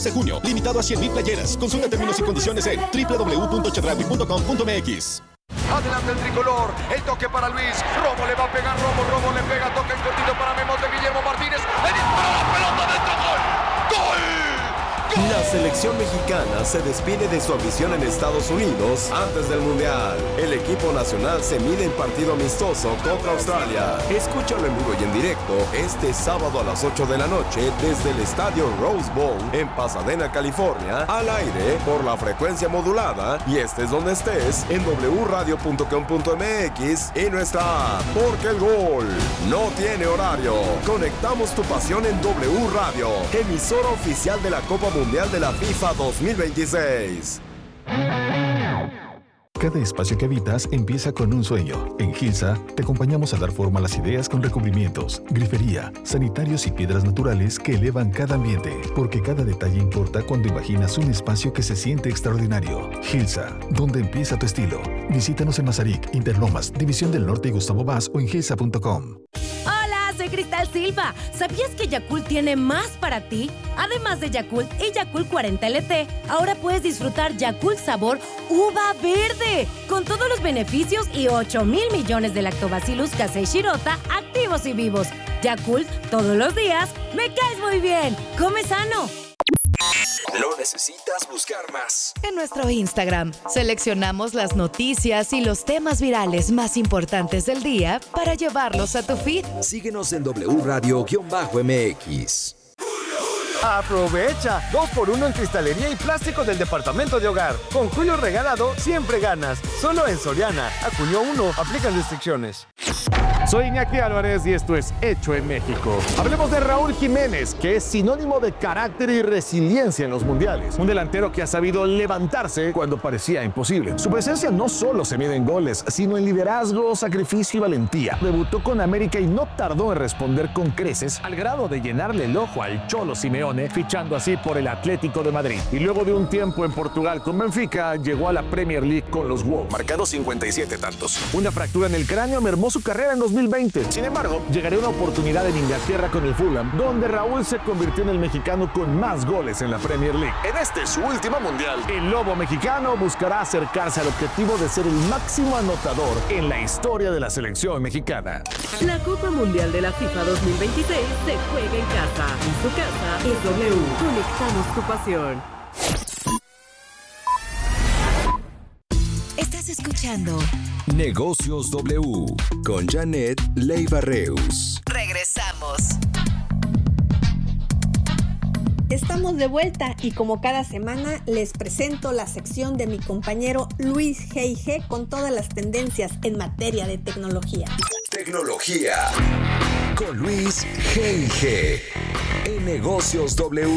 De junio, limitado a 100,000 playeras. Consulta términos y condiciones en www.chedraui.com.mx. Adelante el tricolor, el toque para Luis, Romo le va a pegar, Romo le pega, toca el cortito para Memo de Guillermo Martínez, el disparo, la pelota dentro, ¡gol! ¡Gol! La selección mexicana se despide de su afición en Estados Unidos antes del Mundial. El equipo nacional se mide en partido amistoso contra Australia. Escúchalo en vivo y en directo este sábado a las 8 de la noche desde el estadio Rose Bowl en Pasadena, California, al aire por la frecuencia modulada y estés donde estés en wradio.com.mx y nuestra app, porque el gol no tiene horario. Conectamos tu pasión en W Radio, emisora oficial de la Copa Mundial de la FIFA 2026. Cada espacio que habitas empieza con un sueño. En Gilsa te acompañamos a dar forma a las ideas con recubrimientos, grifería, sanitarios y piedras naturales que elevan cada ambiente. Porque cada detalle importa cuando imaginas un espacio que se siente extraordinario. Gilsa, donde empieza tu estilo. Visítanos en Mazarik, Interlomas, División del Norte y Gustavo Vaz o en gilsa.com. Soy Cristal Silva. ¿Sabías que Yakult tiene más para ti? Además de Yakult y Yakult 40 LT, ahora puedes disfrutar Yakult sabor uva verde, con todos los beneficios y 8,000 millones de lactobacillus casei shirota activos y vivos. Yakult, todos los días, me caes muy bien. Come sano. No necesitas buscar más. En nuestro Instagram, seleccionamos las noticias y los temas virales más importantes del día para llevarlos a tu feed. Síguenos en W Radio-MX. Aprovecha 2x1 en cristalería y plástico del departamento de hogar. Con Julio regalado, siempre ganas. Solo en Soriana. A junio 1, aplican restricciones. Soy Iñaki Álvarez y esto es Hecho en México. Hablemos de Raúl Jiménez, que es sinónimo de carácter y resiliencia en los mundiales. Un delantero que ha sabido levantarse cuando parecía imposible. Su presencia no solo se mide en goles, sino en liderazgo, sacrificio y valentía. Debutó con América y no tardó en responder con creces, al grado de llenarle el ojo al Cholo Simeone, fichando así por el Atlético de Madrid. Y luego de un tiempo en Portugal con Benfica, llegó a la Premier League con los Wolves, marcando 57 tantos. Una fractura en el cráneo mermó su carrera en 2020. Sin embargo, llegaría una oportunidad en Inglaterra con el Fulham, donde Raúl se convirtió en el mexicano con más goles en la Premier League. En este, su último mundial, el Lobo mexicano buscará acercarse al objetivo de ser el máximo anotador en la historia de la selección mexicana. La Copa Mundial de la FIFA 2026 se juega en casa. En tu casa es W. Conectamos tu pasión. Estás escuchando Negocios W con Janet Leiva Reus. Regresamos. Estamos de vuelta y como cada semana les presento la sección de mi compañero Luis G.I.G. con todas las tendencias en materia de tecnología. Tecnología con Luis G.I.G. en Negocios W.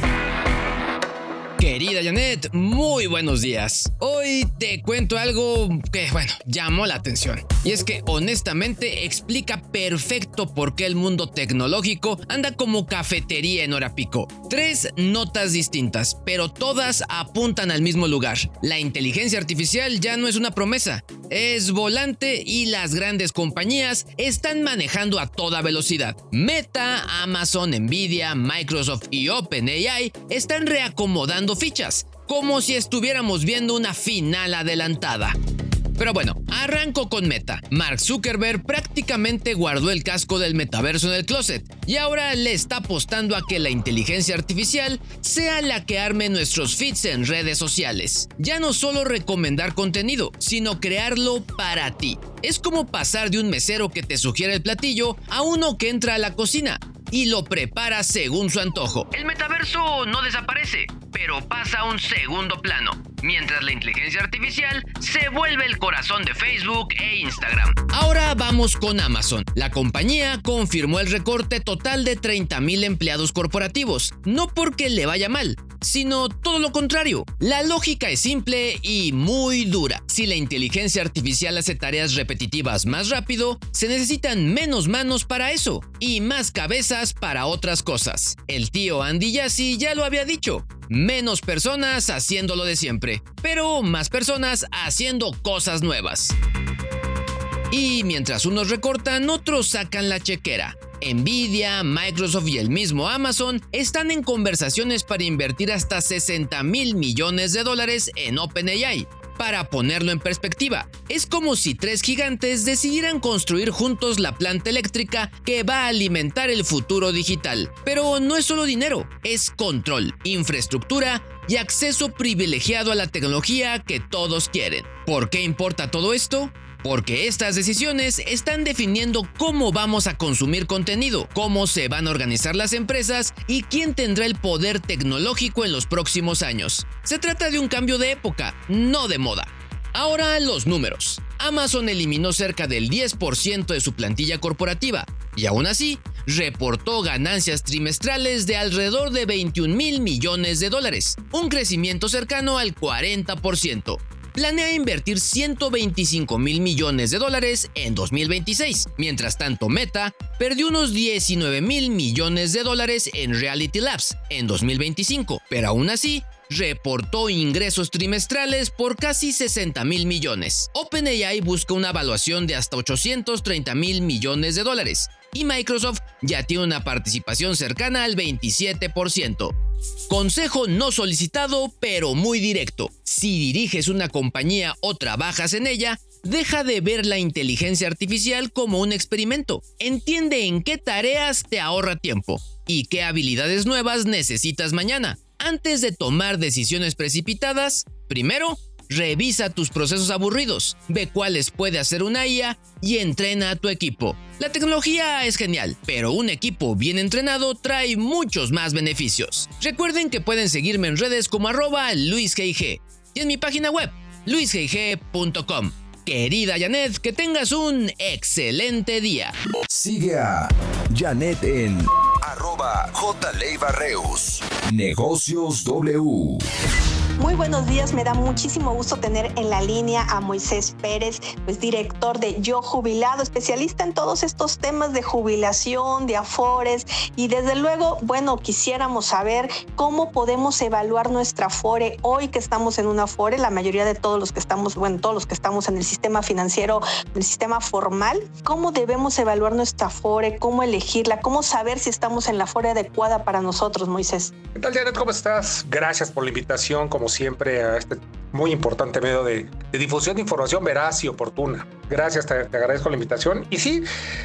Querida Janet, muy buenos días. Hoy te cuento algo que, llamó la atención. Y es que, honestamente, explica perfecto por qué el mundo tecnológico anda como cafetería en hora pico. 3 notas distintas, pero todas apuntan al mismo lugar. La inteligencia artificial ya no es una promesa, es volante y las grandes compañías están manejando a toda velocidad. Meta, Amazon, Nvidia, Microsoft y OpenAI están reacomodando fichas, como si estuviéramos viendo una final adelantada. Pero bueno, arranco con Meta. Mark Zuckerberg prácticamente guardó el casco del metaverso en el closet y ahora le está apostando a que la inteligencia artificial sea la que arme nuestros feeds en redes sociales. Ya no solo recomendar contenido, sino crearlo para ti. Es como pasar de un mesero que te sugiere el platillo a uno que entra a la cocina y lo prepara según su antojo. El metaverso no desaparece, pero pasa a un segundo plano, mientras la inteligencia artificial se vuelve el corazón de Facebook e Instagram. Ahora vamos con Amazon. La compañía confirmó el recorte total de 30,000 empleados corporativos, no porque le vaya mal, sino todo lo contrario. La lógica es simple y muy dura. Si la inteligencia artificial hace tareas repetitivas más rápido, se necesitan menos manos para eso y más cabezas para otras cosas. El tío Andy Jassy ya lo había dicho: menos personas haciendo lo de siempre, pero más personas haciendo cosas nuevas. Y mientras unos recortan, otros sacan la chequera. Nvidia, Microsoft y el mismo Amazon están en conversaciones para invertir hasta $60,000 millones en OpenAI. Para ponerlo en perspectiva, es como si 3 gigantes decidieran construir juntos la planta eléctrica que va a alimentar el futuro digital. Pero no es solo dinero, es control, infraestructura y acceso privilegiado a la tecnología que todos quieren. ¿Por qué importa todo esto? Porque estas decisiones están definiendo cómo vamos a consumir contenido, cómo se van a organizar las empresas y quién tendrá el poder tecnológico en los próximos años. Se trata de un cambio de época, no de moda. Ahora los números. Amazon eliminó cerca del 10% de su plantilla corporativa y aún así reportó ganancias trimestrales de alrededor de $21,000 millones, un crecimiento cercano al 40%. Planea invertir $125,000 millones en 2026. Mientras tanto, Meta perdió unos $19,000 millones en Reality Labs en 2025, pero aún así reportó ingresos trimestrales por casi $60,000 millones. OpenAI busca una evaluación de hasta $830,000 millones y Microsoft ya tiene una participación cercana al 27%. Consejo no solicitado, pero muy directo. Si diriges una compañía o trabajas en ella, deja de ver la inteligencia artificial como un experimento. Entiende en qué tareas te ahorra tiempo y qué habilidades nuevas necesitas mañana. Antes de tomar decisiones precipitadas, primero, revisa tus procesos aburridos, ve cuáles puede hacer una IA y entrena a tu equipo. La tecnología es genial, pero un equipo bien entrenado trae muchos más beneficios. Recuerden que pueden seguirme en redes como @LuisGG y en mi página web, luisgg.com. Querida Janet, que tengas un excelente día. Sigue a Janet en @JLeivaReus. Negocios W. Muy buenos días, me da muchísimo gusto tener en la línea a Moisés Pérez, pues director de Yo Jubilado, especialista en todos estos temas de jubilación, de afores y desde luego, bueno, quisiéramos saber cómo podemos evaluar nuestra afore hoy que estamos en una afore, la mayoría de todos los que estamos, todos los que estamos en el sistema financiero, en el sistema formal, ¿cómo debemos evaluar nuestra afore? ¿Cómo elegirla? ¿Cómo saber si estamos en la afore adecuada para nosotros, Moisés? ¿Qué tal, Janet? ¿Cómo estás? Gracias por la invitación, como siempre, a este muy importante medio de difusión de información veraz y oportuna. Gracias, te agradezco la invitación. Y sí,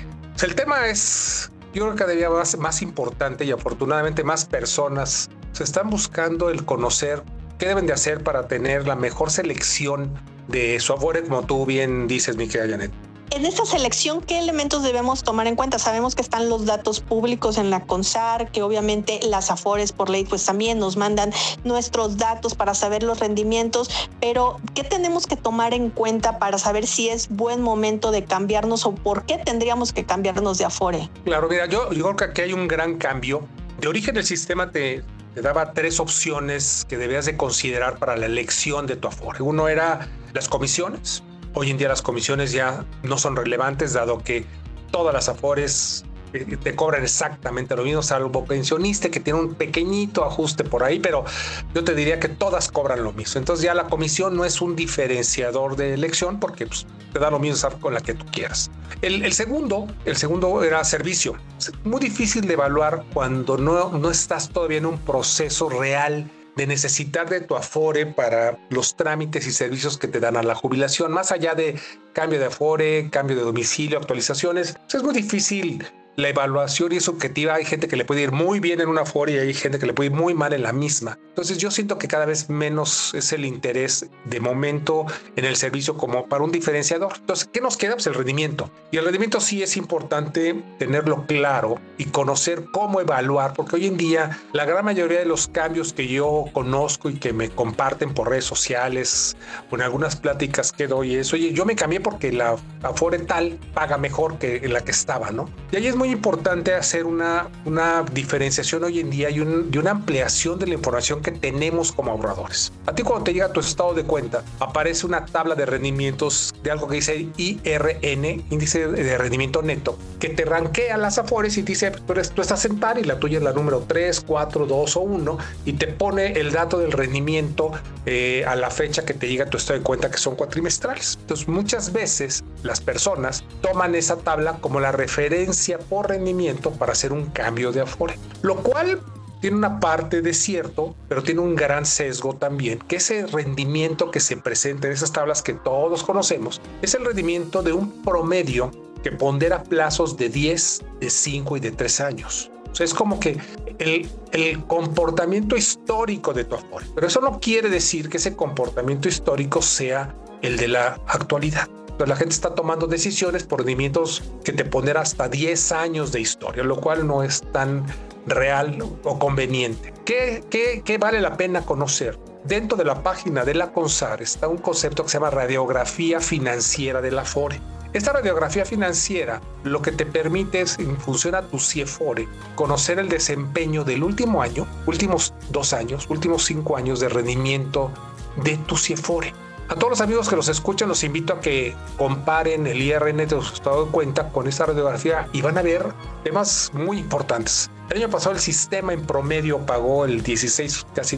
el tema es, yo creo que cada día más importante y afortunadamente más personas se están buscando el conocer qué deben de hacer para tener la mejor selección de su afore, como tú bien dices, mi querida Janet. En esta selección, ¿qué elementos debemos tomar en cuenta? Sabemos que están los datos públicos en la CONSAR, que obviamente las afores por ley pues también nos mandan nuestros datos para saber los rendimientos, pero ¿qué tenemos que tomar en cuenta para saber si es buen momento de cambiarnos o por qué tendríamos que cambiarnos de afore? Claro, mira, yo creo que aquí hay un gran cambio. De origen el sistema te daba 3 opciones que debías de considerar para la elección de tu afore. Uno era las comisiones. Hoy en día las comisiones ya no son relevantes, dado que todas las afores te cobran exactamente lo mismo, salvo pensionista que tiene un pequeñito ajuste por ahí, pero yo te diría que todas cobran lo mismo. Entonces ya la comisión no es un diferenciador de elección porque pues, te da lo mismo estar con la que tú quieras. El segundo era servicio. Es muy difícil de evaluar cuando no estás todavía en un proceso real de necesitar de tu afore para los trámites y servicios que te dan a la jubilación, más allá de cambio de afore, cambio de domicilio, actualizaciones. Es muy difícil la evaluación y es subjetiva. Hay gente que le puede ir muy bien en una afore y hay gente que le puede ir muy mal en la misma. Entonces yo siento que cada vez menos es el interés de momento en el servicio como para un diferenciador. Entonces, ¿qué nos queda? Pues el rendimiento. Y el rendimiento sí es importante tenerlo claro y conocer cómo evaluar, porque hoy en día la gran mayoría de los cambios que yo conozco y que me comparten por redes sociales o en algunas pláticas que doy es, oye, yo me cambié porque la afore tal paga mejor que en la que estaba, ¿no? Y ahí es muy importante hacer una diferenciación hoy en día y una ampliación de la información que tenemos como ahorradores. A ti cuando te llega tu estado de cuenta, aparece una tabla de rendimientos de algo que dice IRN, índice de rendimiento neto, que te rankea las afores y dice, tú estás en par y la tuya es la número 3, 4, 2 o 1 y te pone el dato del rendimiento a la fecha que te llega tu estado de cuenta, que son cuatrimestrales. Entonces muchas veces las personas toman esa tabla como la referencia por rendimiento para hacer un cambio de Afore, lo cual tiene una parte de cierto, pero tiene un gran sesgo también, que ese rendimiento que se presenta en esas tablas que todos conocemos es el rendimiento de un promedio que pondera plazos de 10, de 5 y de 3 años. O sea, es como que el comportamiento histórico de tu Afore, pero eso no quiere decir que ese comportamiento histórico sea el de la actualidad. Entonces, la gente está tomando decisiones por rendimientos que te ponen hasta 10 años de historia, lo cual no es tan real o conveniente. ¿Qué vale la pena conocer? Dentro de la página de la CONSAR está un concepto que se llama radiografía financiera del Afore. Esta radiografía financiera lo que te permite es, en función a tu CIEFORE, conocer el desempeño del último año, últimos 2 años, últimos 5 años de rendimiento de tu CIEFORE. A todos los amigos que los escuchan, los invito a que comparen el IRN de su estado de cuenta con esta radiografía y van a ver temas muy importantes. El año pasado el sistema en promedio pagó el 16, casi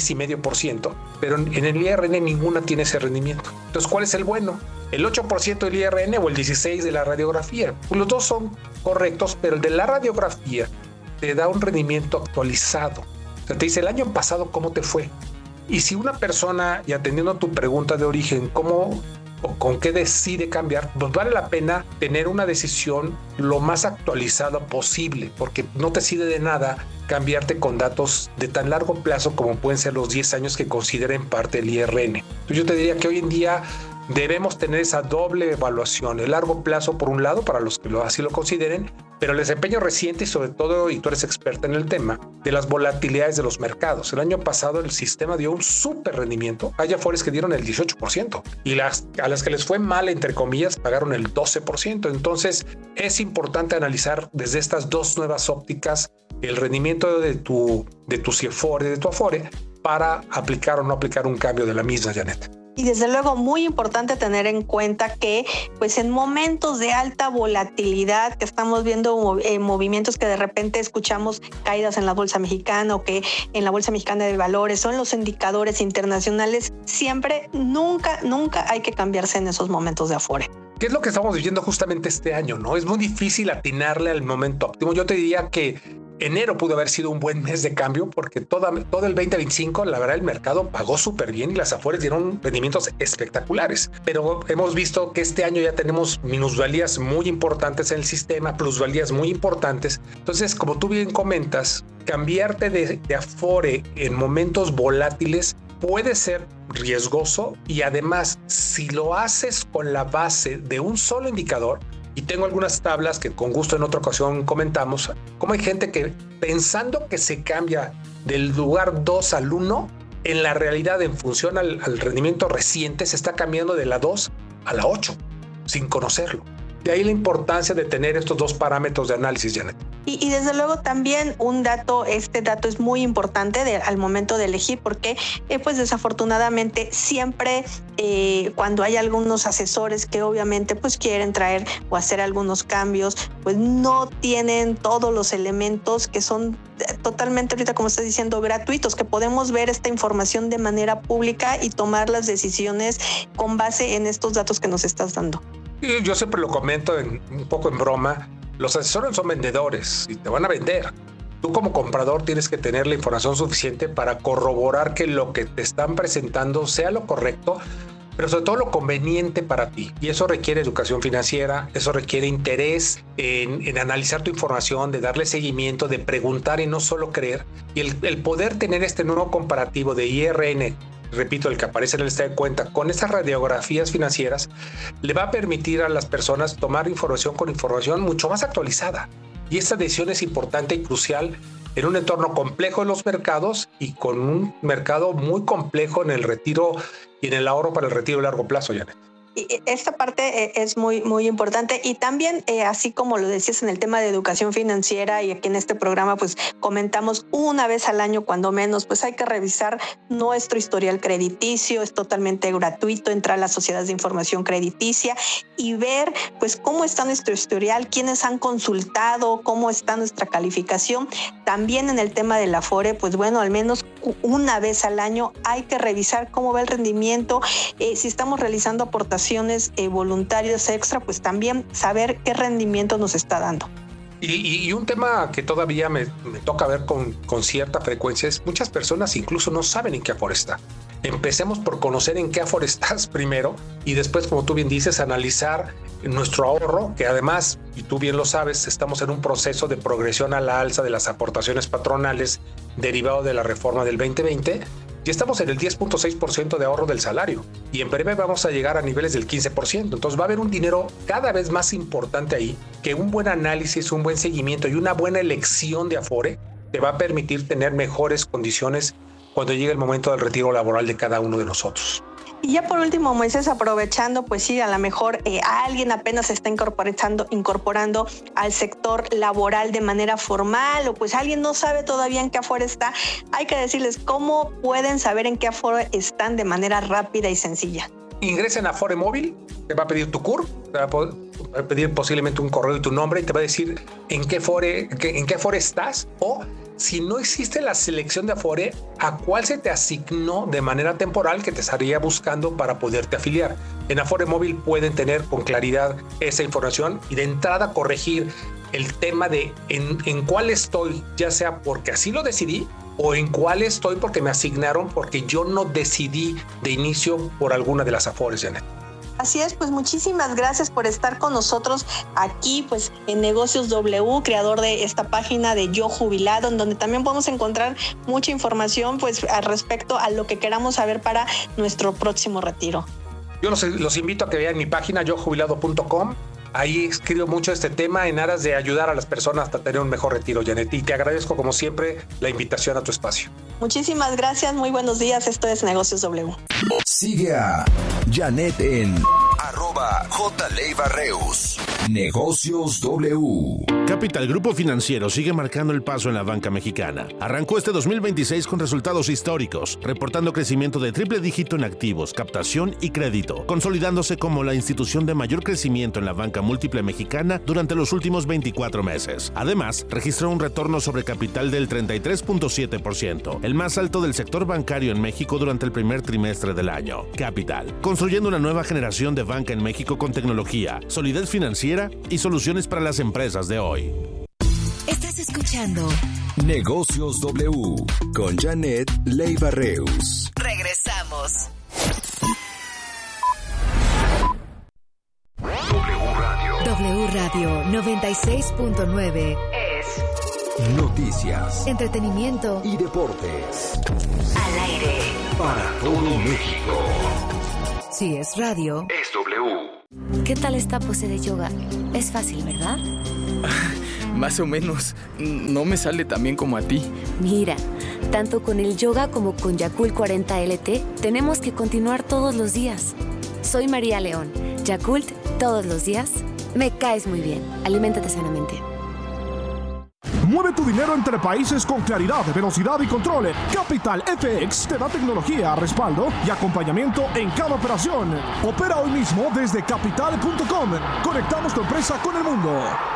16,5%, pero en el IRN ninguna tiene ese rendimiento. Entonces, ¿cuál es el bueno? ¿El 8% del IRN o el 16% de la radiografía? Pues los dos son correctos, pero el de la radiografía te da un rendimiento actualizado. O sea, te dice el año pasado cómo te fue. Y si una persona, y atendiendo a tu pregunta de origen, ¿cómo o con qué decide cambiar? Pues vale la pena tener una decisión lo más actualizada posible, porque no te sirve de nada cambiarte con datos de tan largo plazo como pueden ser los 10 años que consideren parte del IRN. Entonces yo te diría que hoy en día debemos tener esa doble evaluación, el largo plazo por un lado, para los que así lo consideren, pero el desempeño reciente y sobre todo, y tú eres experta en el tema, de las volatilidades de los mercados. El año pasado el sistema dio un súper rendimiento. Hay Afores que dieron el 18% y a las que les fue mal, entre comillas, pagaron el 12%. Entonces es importante analizar desde estas dos nuevas ópticas el rendimiento de tu CIEFORE, de tu Afore, para aplicar o no aplicar un cambio de la misma, Janet. Y desde luego muy importante tener en cuenta que pues en momentos de alta volatilidad, que estamos viendo movimientos que de repente escuchamos caídas en la bolsa mexicana o que en la bolsa mexicana de valores o en los indicadores internacionales, siempre, nunca hay que cambiarse en esos momentos de Afore. ¿Qué es lo que estamos viviendo justamente este año? ¿No? Es muy difícil atinarle al momento óptimo. Yo te diría que enero pudo haber sido un buen mes de cambio porque todo el 2025, la verdad, el mercado pagó súper bien y las Afores dieron rendimientos espectaculares. Pero hemos visto que este año ya tenemos minusvalías muy importantes en el sistema, plusvalías muy importantes. Entonces, como tú bien comentas, cambiarte de Afore en momentos volátiles puede ser riesgoso y además, si lo haces con la base de un solo indicador, y tengo algunas tablas que con gusto en otra ocasión comentamos, cómo hay gente que pensando que se cambia del lugar 2 al 1, en la realidad en función al rendimiento reciente se está cambiando de la 2 a la 8 sin conocerlo. De ahí la importancia de tener estos dos parámetros de análisis, Janet. Y desde luego también este dato es muy importante al momento de elegir, porque pues desafortunadamente siempre cuando hay algunos asesores que obviamente pues quieren traer o hacer algunos cambios, pues no tienen todos los elementos que son totalmente, ahorita como estás diciendo, gratuitos, que podemos ver esta información de manera pública y tomar las decisiones con base en estos datos que nos estás dando. Y yo siempre lo comento un poco en broma, los asesores son vendedores y te van a vender. Tú como comprador tienes que tener la información suficiente para corroborar que lo que te están presentando sea lo correcto, pero sobre todo lo conveniente para ti. Y eso requiere educación financiera, eso requiere interés en analizar tu información, de darle seguimiento, de preguntar y no solo creer. Y el poder tener este nuevo comparativo de IRN, repito, el que aparece en el estado de cuenta, con estas radiografías financieras, le va a permitir a las personas tomar información con información mucho más actualizada. Y esta decisión es importante y crucial en un entorno complejo de los mercados y con un mercado muy complejo en el retiro y en el ahorro para el retiro a largo plazo, Janet. Esta parte es muy importante y también así como lo decías en el tema de educación financiera y aquí en este programa pues comentamos una vez al año cuando menos, pues hay que revisar nuestro historial crediticio, es totalmente gratuito, entrar a las sociedades de información crediticia y ver pues cómo está nuestro historial, quiénes han consultado, cómo está nuestra calificación. También en el tema del Afore, pues bueno, al menos una vez al año hay que revisar cómo va el rendimiento, si estamos realizando aportaciones voluntarias extra, pues también saber qué rendimiento nos está dando. Y un tema que todavía me toca ver con cierta frecuencia es muchas personas incluso no saben en qué Afore está. Empecemos por conocer en qué Afore estás primero y después, como tú bien dices, analizar nuestro ahorro, que además, y tú bien lo sabes, estamos en un proceso de progresión a la alza de las aportaciones patronales derivado de la reforma del 2020 y estamos en el 10.6% de ahorro del salario y en breve vamos a llegar a niveles del 15%. Entonces va a haber un dinero cada vez más importante ahí, que un buen análisis, un buen seguimiento y una buena elección de Afore te va a permitir tener mejores condiciones cuando llegue el momento del retiro laboral de cada uno de nosotros. Y ya por último, Moisés, aprovechando, pues sí, a lo mejor alguien apenas se está incorporando al sector laboral de manera formal, o pues alguien no sabe todavía en qué Afore está, hay que decirles cómo pueden saber en qué Afore están de manera rápida y sencilla. Ingresen a Afore Móvil, te va a pedir tu CUR, te va a pedir posiblemente un correo y tu nombre y te va a decir en qué Afore estás, o si no existe la selección de Afore, a cuál se te asignó de manera temporal que te estaría buscando para poderte afiliar. En Afore Móvil pueden tener con claridad esa información y de entrada corregir el tema de en cuál estoy, ya sea porque así lo decidí o en cuál estoy porque me asignaron porque yo no decidí de inicio por alguna de las Afores, Janet. Así es, pues muchísimas gracias por estar con nosotros aquí, pues en Negocios W, creador de esta página de Yo Jubilado, en donde también podemos encontrar mucha información pues al respecto a lo que queramos saber para nuestro próximo retiro. Yo los invito a que vean mi página yojubilado.com. Ahí escribo mucho este tema en aras de ayudar a las personas a tener un mejor retiro, Janet. Y te agradezco como siempre la invitación a tu espacio. Muchísimas gracias, muy buenos días. Esto es Negocios W. Sigue a Janet en @JLeiva-Reus. Negocios W. Capital Grupo Financiero sigue marcando el paso en la banca mexicana. Arrancó este 2026 con resultados históricos, reportando crecimiento de triple dígito en activos, captación y crédito, consolidándose como la institución de mayor crecimiento en la banca múltiple mexicana durante los últimos 24 meses. Además, registró un retorno sobre capital del 33.7%, el más alto del sector bancario en México durante el primer trimestre del año. Capital, construyendo una nueva generación de banca en México con tecnología, solidez financiera y soluciones para las empresas de hoy. Estás escuchando Negocios W con Janet Leiva-Reus. Regresamos. W Radio 96.9 es noticias, entretenimiento y deportes. Al aire Para todo México. Si es radio, es W. ¿Qué tal esta pose de yoga? Es fácil, ¿verdad? Más o menos. No me sale tan bien como a ti. Mira, tanto con el yoga como con Yakult 40 LT, tenemos que continuar todos los días. Soy María León. Yakult, todos los días. Me caes muy bien. Aliméntate sanamente. Mueve tu dinero entre países con claridad, velocidad y control. Capital FX te da tecnología, respaldo y acompañamiento en cada operación. Opera hoy mismo desde capital.com. Conectamos tu empresa con el mundo.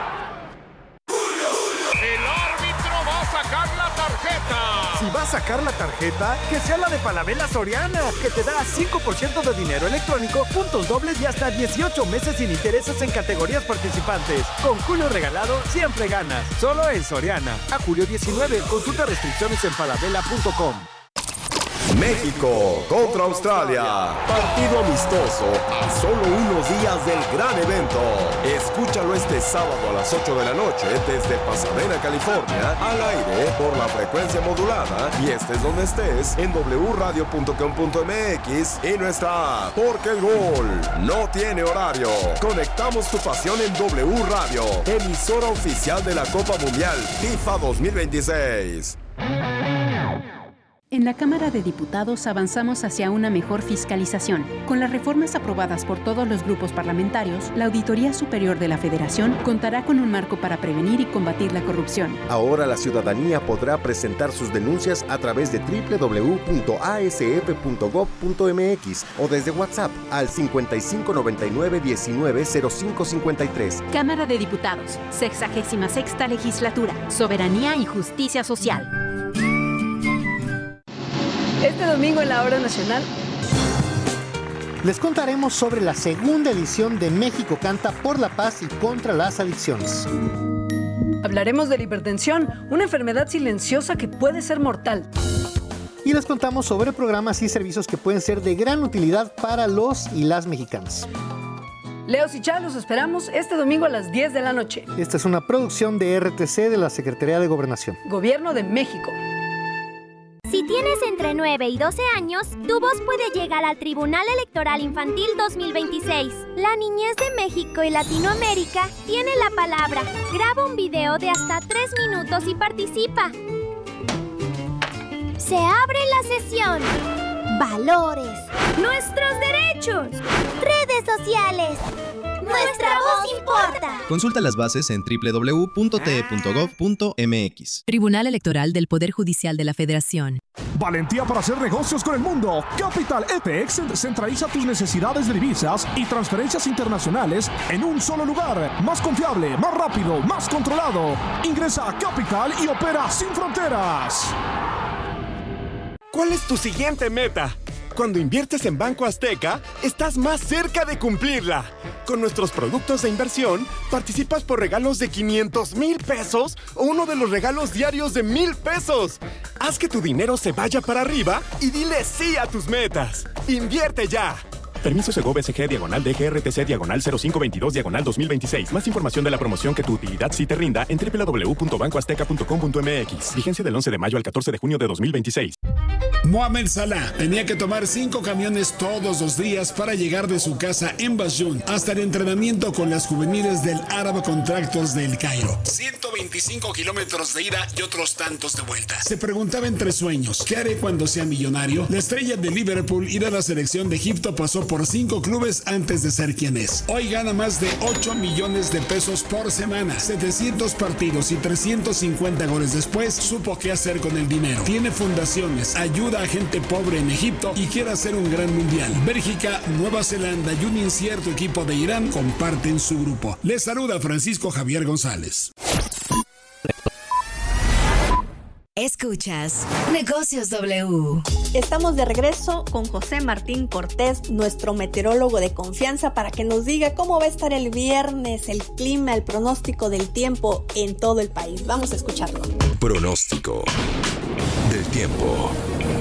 El árbitro va a sacar la tarjeta. Si va a sacar la tarjeta, que sea la de Falabella Soriana, que te da 5% de dinero electrónico, puntos dobles y hasta 18 meses sin intereses en categorías participantes. Con Julio Regalado siempre ganas. Solo en Soriana. A julio 19. Consulta restricciones en falabella.com. México contra Australia. Partido amistoso a solo unos días del gran evento. Escúchalo este sábado a las 8 de la noche desde Pasadena, California, al aire por la frecuencia modulada y estés donde estés en wradio.com.mx y nuestra app, porque el gol no tiene horario. Conectamos tu pasión en W Radio, emisora oficial de la Copa Mundial FIFA 2026. En la Cámara de Diputados avanzamos hacia una mejor fiscalización. Con las reformas aprobadas por todos los grupos parlamentarios, la Auditoría Superior de la Federación contará con un marco para prevenir y combatir la corrupción. Ahora la ciudadanía podrá presentar sus denuncias a través de www.asf.gov.mx o desde WhatsApp al 5599-190553. Cámara de Diputados, 66ª Legislatura, Soberanía y Justicia Social. Este domingo en la Hora Nacional les contaremos sobre la segunda edición de México Canta por la Paz y contra las Adicciones. Hablaremos de la hipertensión, una enfermedad silenciosa que puede ser mortal. Y les contamos sobre programas y servicios que pueden ser de gran utilidad para los y las mexicanas. Leos y Chá, los esperamos este domingo a las 10 de la noche. Esta es una producción de RTC de la Secretaría de Gobernación. Gobierno de México. Si tienes entre 9 y 12 años, tu voz puede llegar al Tribunal Electoral Infantil 2026. La niñez de México y Latinoamérica tiene la palabra. Graba un video de hasta 3 minutos y participa. Se abre la sesión. Valores. Nuestros derechos. Redes sociales. Nuestra voz importa. Consulta las bases en www.te.gov.mx. Tribunal Electoral del Poder Judicial de la Federación. Valentía para hacer negocios con el mundo. Capital FX centraliza tus necesidades de divisas y transferencias internacionales en un solo lugar. Más confiable, más rápido, más controlado. Ingresa a Capital y opera sin fronteras. ¿Cuál es tu siguiente meta? Cuando inviertes en Banco Azteca, estás más cerca de cumplirla. Con nuestros productos de inversión, participas por regalos de 500,000 pesos o uno de los regalos diarios de 1,000 pesos. Haz que tu dinero se vaya para arriba y dile sí a tus metas. ¡Invierte ya! Permiso Segov SG /DGRTC/0522/2026. Más información de la promoción que tu utilidad sí te rinda en www.bancoazteca.com.mx. Vigencia del 11 de mayo al 14 de junio de 2026. Mohamed Salah tenía que tomar 5 camiones todos los días para llegar de su casa en Basjun hasta el entrenamiento con las juveniles del Arab Contractors del Cairo. 125 kilómetros de ida y otros tantos de vuelta. Se preguntaba entre sueños, ¿qué haré cuando sea millonario? La estrella de Liverpool y de la selección de Egipto pasó por 5 clubes antes de ser quien es. Hoy gana más de 8 millones de pesos por semana. 700 partidos y 350 goles después, supo qué hacer con el dinero. Tiene fundaciones, ayuda a gente pobre en Egipto y quiere hacer un gran mundial. Bélgica, Nueva Zelanda y un incierto equipo de Irán comparten su grupo. Les saluda Francisco Javier González. Escuchas Negocios W. Estamos de regreso con José Martín Cortés, nuestro meteorólogo de confianza, para que nos diga cómo va a estar el viernes, el clima, el pronóstico del tiempo en todo el país. Vamos a escucharlo. Pronóstico del tiempo.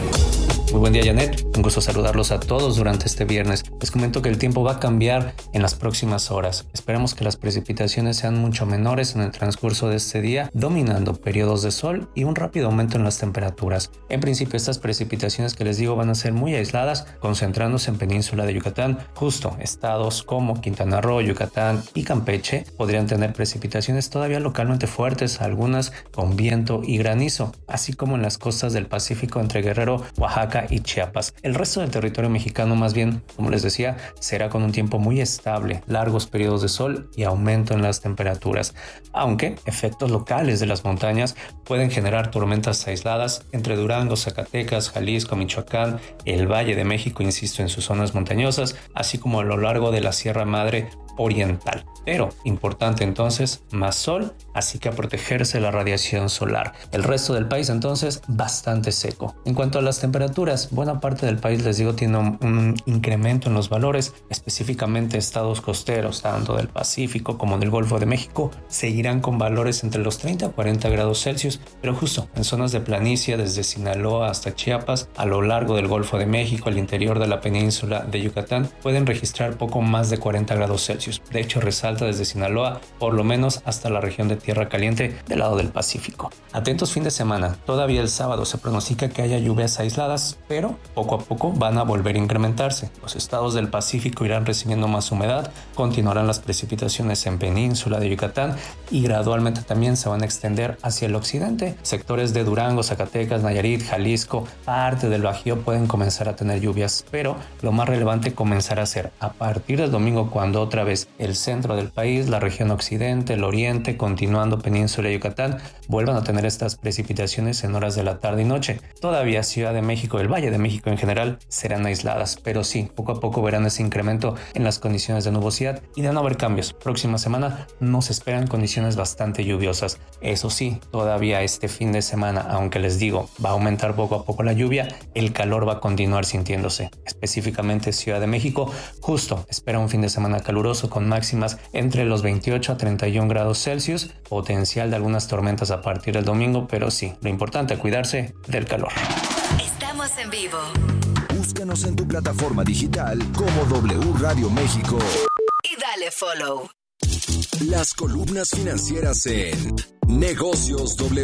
Muy buen día, Janet. Un gusto saludarlos a todos durante este viernes. Les comento que el tiempo va a cambiar en las próximas horas. Esperamos que las precipitaciones sean mucho menores en el transcurso de este día, dominando periodos de sol y un rápido aumento en las temperaturas. En principio, estas precipitaciones que les digo van a ser muy aisladas, concentrándose en península de Yucatán. Justo estados como Quintana Roo, Yucatán y Campeche podrían tener precipitaciones todavía localmente fuertes, algunas con viento y granizo, así como en las costas del Pacífico entre Guerrero, Oaxaca y Chiapas. El resto del territorio mexicano, más bien, como les decía, será con un tiempo muy estable, largos periodos de sol y aumento en las temperaturas, aunque efectos locales de las montañas pueden generar tormentas aisladas entre Durango, Zacatecas, Jalisco, Michoacán, el Valle de México, insisto, en sus zonas montañosas, así como a lo largo de la Sierra Madre Oriental. Pero, importante entonces, más sol, así que a protegerse de la radiación solar. El resto del país entonces bastante seco. En cuanto a las temperaturas, buena parte del país, les digo, tiene un incremento en los valores, específicamente estados costeros, tanto del Pacífico como del Golfo de México, seguirán con valores entre los 30 a 40 grados Celsius, pero justo en zonas de planicie desde Sinaloa hasta Chiapas, a lo largo del Golfo de México, al interior de la península de Yucatán, pueden registrar poco más de 40 grados Celsius. De hecho, resalta desde Sinaloa, por lo menos hasta la región de Tierra Caliente del lado del Pacífico. Atentos fin de semana. Todavía el sábado se pronostica que haya lluvias aisladas, pero poco a poco van a volver a incrementarse. Los estados del Pacífico irán recibiendo más humedad, continuarán las precipitaciones en península de Yucatán y gradualmente también se van a extender hacia el occidente. Sectores de Durango, Zacatecas, Nayarit, Jalisco, parte del Bajío pueden comenzar a tener lluvias, pero lo más relevante comenzará a ser a partir del domingo, cuando otra vez el centro del país, la región occidente, el oriente, continuando península de Yucatán, vuelvan a tener estas precipitaciones en horas de la tarde y noche. Todavía Ciudad de México, el Valle de México en general, serán aisladas, pero sí, poco a poco verán ese incremento en las condiciones de nubosidad y de no haber cambios. Próxima semana nos esperan condiciones bastante lluviosas. Eso sí, todavía este fin de semana, aunque les digo, va a aumentar poco a poco la lluvia, el calor va a continuar sintiéndose. Específicamente Ciudad de México, justo espera un fin de semana caluroso con máximas entre los 28 a 31 grados Celsius, potencial de algunas tormentas a partir del domingo, pero sí, lo importante es cuidarse del calor. Estamos en vivo. Búscanos en tu plataforma digital como W Radio México. Y dale follow. Las columnas financieras en Negocios W.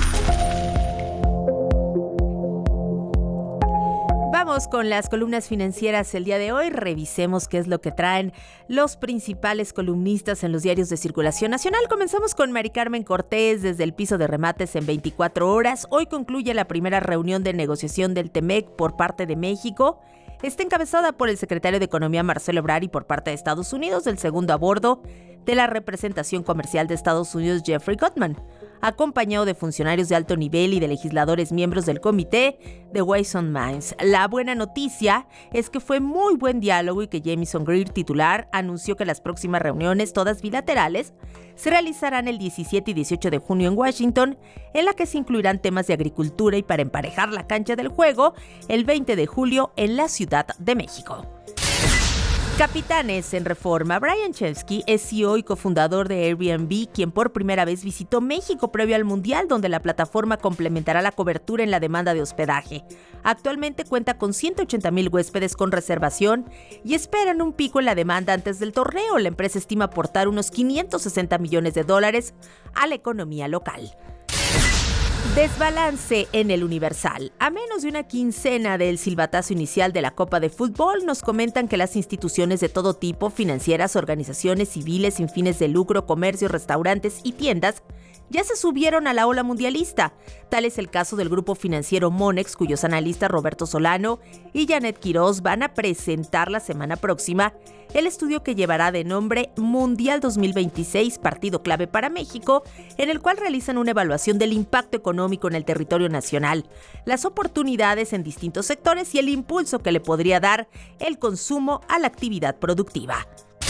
Vamos con las columnas financieras el día de hoy. Revisemos qué es lo que traen los principales columnistas en los diarios de circulación nacional. Comenzamos con Mari Carmen Cortés desde el piso de remates en 24 horas. Hoy concluye la primera reunión de negociación del TEMEC por parte de México. Está encabezada por el secretario de Economía Marcelo Ebrard y por parte de Estados Unidos, el segundo a bordo de la representación comercial de Estados Unidos, Jeffrey Gutman, acompañado de funcionarios de alto nivel y de legisladores miembros del comité de Ways and Means. La buena noticia es que fue muy buen diálogo y que Jamieson Greer, titular, anunció que las próximas reuniones, todas bilaterales, se realizarán el 17 y 18 de junio en Washington, en la que se incluirán temas de agricultura y para emparejar la cancha del juego, el 20 de julio en la Ciudad de México. Capitanes en Reforma. Brian Chesky es CEO y cofundador de Airbnb, quien por primera vez visitó México previo al Mundial, donde la plataforma complementará la cobertura en la demanda de hospedaje. Actualmente cuenta con 180,000 huéspedes con reservación y esperan un pico en la demanda antes del torneo. La empresa estima aportar unos $560 millones a la economía local. Desbalance en el Universal. A menos de una quincena del silbatazo inicial de la Copa de Fútbol, nos comentan que las instituciones de todo tipo, financieras, organizaciones civiles sin fines de lucro, comercios, restaurantes y tiendas, ya se subieron a la ola mundialista. Tal es el caso del grupo financiero Monex, cuyos analistas Roberto Solano y Janet Quiroz van a presentar la semana próxima el estudio que llevará de nombre Mundial 2026, partido clave para México, en el cual realizan una evaluación del impacto económico en el territorio nacional, las oportunidades en distintos sectores y el impulso que le podría dar el consumo a la actividad productiva.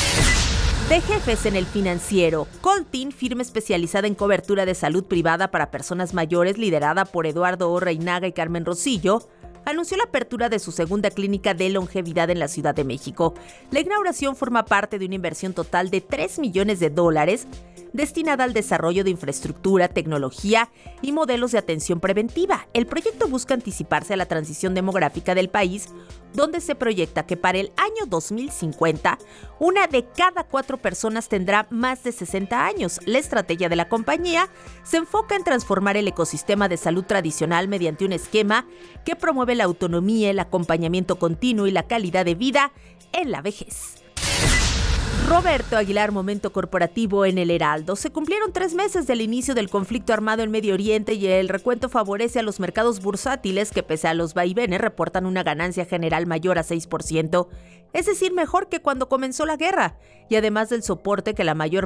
De jefes en el financiero, Coltin, firma especializada en cobertura de salud privada para personas mayores, liderada por Eduardo Reinaga y Carmen Rosillo, anunció la apertura de su segunda clínica de longevidad en la Ciudad de México. La inauguración forma parte de una inversión total de $3 millones destinada al desarrollo de infraestructura, tecnología y modelos de atención preventiva. El proyecto busca anticiparse a la transición demográfica del país, donde se proyecta que para el año 2050, una de cada 4 personas tendrá más de 60 años. La estrategia de la compañía se enfoca en transformar el ecosistema de salud tradicional mediante un esquema que promueve la autonomía, el acompañamiento continuo y la calidad de vida en la vejez. Roberto Aguilar, momento corporativo en el Heraldo. Se cumplieron 3 meses del inicio del conflicto armado en Medio Oriente y el recuento favorece a los mercados bursátiles que, pese a los vaivenes, reportan una ganancia general mayor a 6%, es decir, mejor que cuando comenzó la guerra, y además del soporte que la mayor